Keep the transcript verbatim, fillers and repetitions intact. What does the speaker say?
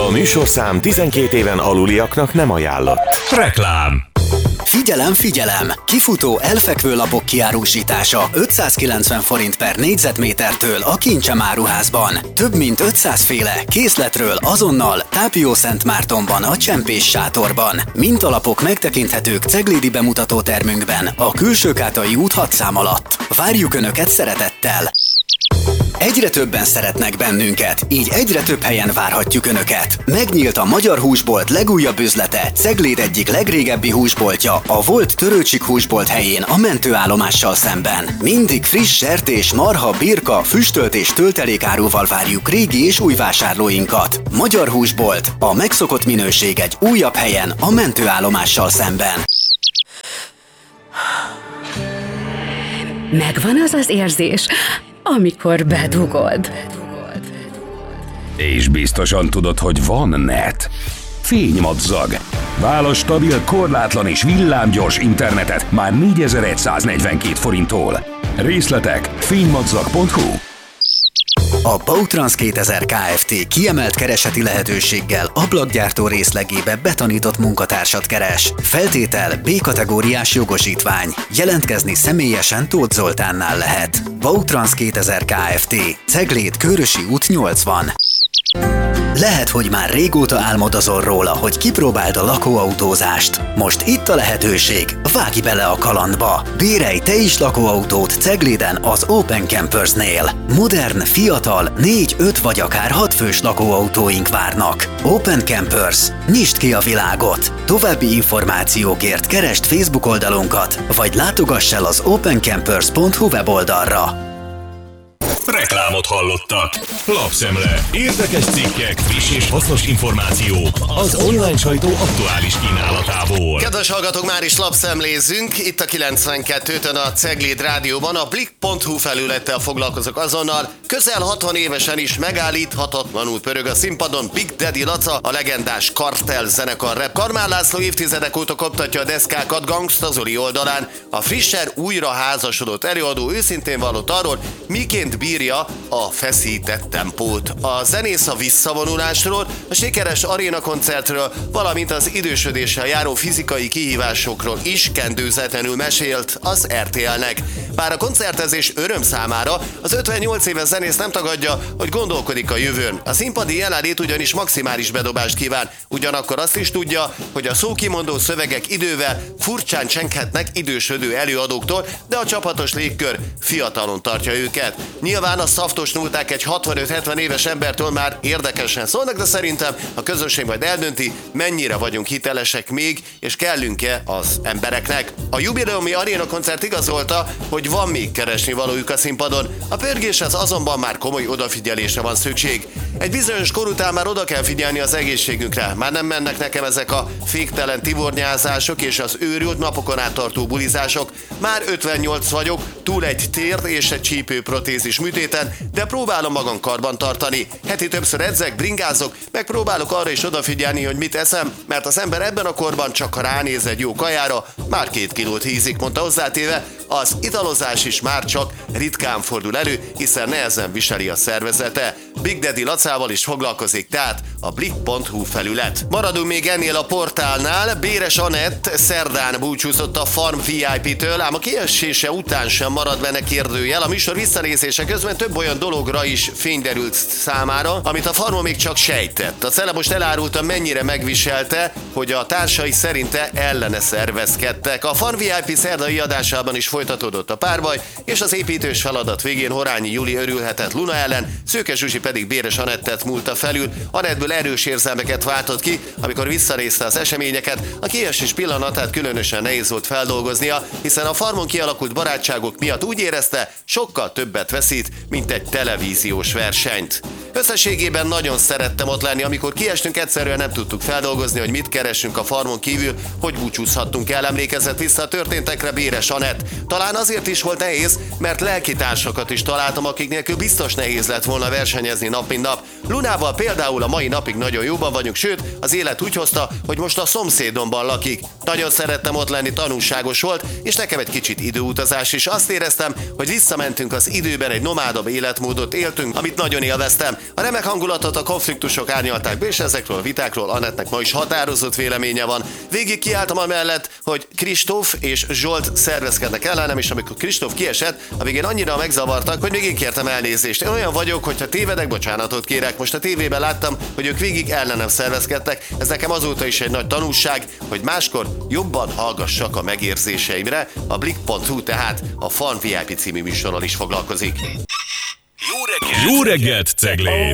A műsorszám tizenkét éven aluliaknak nem ajánlott. Reklám. Figyelem, figyelem! Kifutó elfekvő lapok kiárusítása ötszázkilencven forint per négyzetmétertől a Kincsemár áruházban. Több mint ötszáz féle készletről azonnal Tápiószentmártonban a Csempés sátorban. Mintalapok megtekinthetők ceglédi bemutató termünkben a Külsőkátai út hat szám alatt. Várjuk Önöket szeretettel! Egyre többen szeretnek bennünket, így egyre több helyen várhatjuk Önöket. Megnyílt a Magyar Húsbolt legújabb üzlete, Cegléd egyik legrégebbi húsboltja, a volt Törőcsik húsbolt helyén a mentőállomással szemben. Mindig friss sertés, marha, birka, füstölt és töltelékáruval várjuk régi és új vásárlóinkat. Magyar Húsbolt, a megszokott minőség egy újabb helyen a mentőállomással szemben. Megvan az az érzés, amikor bedugod. És biztosan tudod, hogy van net. Fénymadzag. Válasz stabil, korlátlan és villámgyors internetet már négyezer-száznegyvenkét forinttól. Részletek fénymadzag pont hu. A Bautrans kétezer Kft. Kiemelt kereseti lehetőséggel ablakgyártó részlegébe betanított munkatársat keres. Feltétel B-kategóriás jogosítvány. Jelentkezni személyesen Tóth Zoltánnál lehet. Bautrans kétezer Kft. Cegléd Kőrösi út nyolcvan. Lehet, hogy már régóta álmodozol róla, hogy kipróbáld a lakóautózást. Most itt a lehetőség, vágj bele a kalandba! Bérelj te is lakóautót Cegléden az Open Campersnél. Modern, fiatal, négy, öt vagy akár hat fős lakóautóink várnak. Open Campers. Nyisd ki a világot! További információkért keresd Facebook oldalunkat, vagy látogass el az open campers pont hu weboldalra. Reklámot hallottak. Lapszemle. Érdekes cikkek, friss és hasznos információk az online sajtó aktuális kínálatából. Kedves hallgatók, már is lapszemlézzünk. Itt a kilencvenkettőn a Cegléd Rádióban a Blik pont hu felülettel foglalkozok azonnal. Közel hatvan évesen is megállíthatatlanul pörög a színpadon Big Daddy Laca, a legendás Kartel zenekar rap. Karmán László évtizedek óta koptatja a deszkákat Gangsta Zoli oldalán. A frissen újra házasodott előadó őszintén vallott arról, miként bírja a feszített tempót. A zenész a visszavonulásról, a sikeres aréna koncertről, valamint az idősödéssel járó fizikai kihívásokról is kendőzetlenül mesélt az er té el-nek. Bár a koncertezés öröm számára, az ötvennyolc éves zenész nem tagadja, hogy gondolkodik a jövőn. A színpadi jelenlét ugyanis maximális bedobást kíván, ugyanakkor azt is tudja, hogy a szókimondó szövegek idővel furcsán csenghetnek idősödő előadóktól, de a csapatos légkör fiatalon tartja őket. Nyilván a szaftos nóták egy hatvanöt-hetven éves embertől már érdekesen szólnak, de szerintem a közönség majd eldönti, mennyire vagyunk hitelesek még, és kellünk-e az embereknek. A jubileumi aréna koncert igazolta, hogy van még keresni valójuk a színpadon. A pörgéshez azonban már komoly odafigyelésre van szükség. Egy bizonyos kor után már oda kell figyelni az egészségünkre. Már nem mennek nekem ezek a féktelen tivornyázások és az őrült napokon át tartó bulizások. Már ötvennyolc vagyok, túl egy térd és egy csípőprotézis műtéten, de próbálom magam karban tartani. Heti többször edzek, bringázok, meg próbálok arra is odafigyelni, hogy mit eszem, mert az ember ebben a korban csak ha ránéz egy jó kajára, már két kilót hízik, mondta hozzátéve, az italozás is már csak ritkán fordul elő, hiszen nehezen viseli a szervezete. Big Daddy Lacával is foglalkozik tehát a Blik pont hu felület. Maradunk még ennél a portálnál. Béres Anett szerdán búcsúzott a Farm vé i pé-től, ám a kiesése után sem marad benne kérdőjel. A műsor visszanézése közben több olyan dologra is fényderült számára, amit a Farmon még csak sejtett. A celeb most elárulta, mennyire megviselte, hogy a társai szerinte ellene szervezkedtek. A Farm vé i pé szerdai adásában is folytatódott a párbaj, és az építős feladat végén Horányi Juli örülhetett Luna ellen, Szőke Zsuzsi pedig Béres Anettet múlta felül. Anettből erős érzelmeket váltott ki, amikor visszanézte az eseményeket. A kiesés pillanatát különösen nehéz volt feldolgoznia, hiszen a Farmon kialakult barátságok miatt úgy érezte, sokkal többet veszít, mint egy televíziós versenyt. Összességében nagyon szerettem ott lenni, amikor kiestünk, egyszerűen nem tudtuk feldolgozni, hogy mit keresünk a Farmon kívül, hogy búcsúzhattunk el, emlékezett vissza a történtekre Béres Anett. Talán azért is volt nehéz, mert lelkitársakat is találtam, akik nélkül biztos nehéz lett volna versenyezni nap mint nap. Lunával például a mai napig nagyon jóban vagyunk, sőt, az élet úgy hozta, hogy most a szomszédomban lakik. Nagyon szerettem ott lenni, tanulságos volt, és nekem egy kicsit időutazás is. Azt éreztem, hogy visszamentünk az időben, egy nomádabb életmódot éltünk, amit nagyon élveztem. A remek hangulatot a konfliktusok árnyalták be, és ezekről a vitákról Anettnek ma is határozott véleménye van. Végig kiálltam amellett, hogy Kristóf és Zsolt szervezkednek ellenem, és amikor Kristóf kiesett, a végén annyira megzavartak, hogy még én kértem elnézést. Én olyan vagyok, hogyha tévedek, bocsánatot kérek. Most a tévében láttam, hogy ők végig ellenem szervezkedtek. Ez nekem azóta is egy nagy tanulság, hogy máskor jobban hallgassak a megérzéseimre. A Blick pont hu tehát a Fan vé i pé című műsorral is foglalkozik. Jó reggelt, Cegléd!